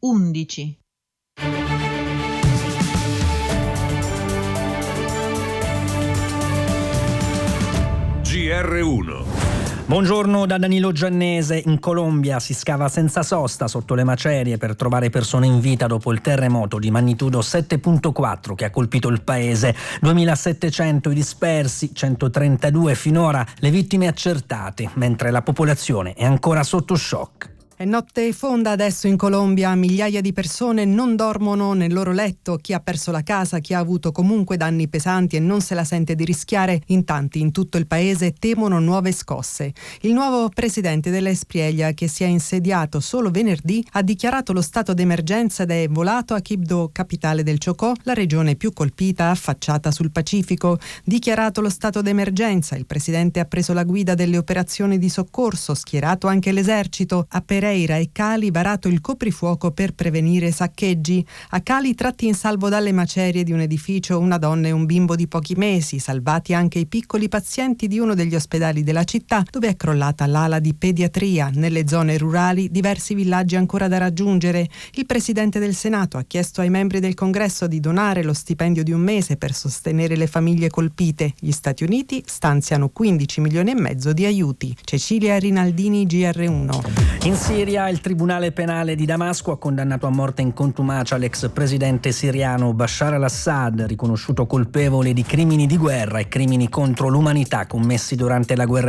11. GR1. Buongiorno da Danilo Giannese. In Colombia si scava senza sosta sotto le macerie per trovare persone in vita dopo il terremoto di magnitudo 7.4 che ha colpito il paese. 2.700 i dispersi, 132 finora le vittime accertate, mentre la popolazione è ancora sotto shock. È notte fonda adesso in Colombia, migliaia di persone non dormono nel loro letto, chi ha perso la casa, chi ha avuto comunque danni pesanti e non se la sente di rischiare, in tanti in tutto il paese temono nuove scosse. Il nuovo presidente della Espriella, che si è insediato solo venerdì, ha dichiarato lo stato d'emergenza ed è volato a Quibdó, capitale del Chocó, la regione più colpita affacciata sul Pacifico. Dichiarato lo stato d'emergenza, il presidente ha preso la guida delle operazioni di soccorso, schierato anche l'esercito, a Pereira e Cali varato il coprifuoco per prevenire saccheggi. A Cali tratti in salvo dalle macerie di un edificio una donna e un bimbo di pochi mesi, salvati anche i piccoli pazienti di uno degli ospedali della città dove è crollata l'ala di pediatria. Nelle zone rurali diversi villaggi ancora da raggiungere. Il presidente del Senato ha chiesto ai membri del Congresso di donare lo stipendio di un mese per sostenere le famiglie colpite. Gli Stati Uniti stanziano 15 milioni e mezzo di aiuti. Cecilia Rinaldini, GR1. In Siria il Tribunale Penale di Damasco ha condannato a morte in contumacia l'ex presidente siriano Bashar al-Assad, riconosciuto colpevole di crimini di guerra e crimini contro l'umanità commessi durante la guerra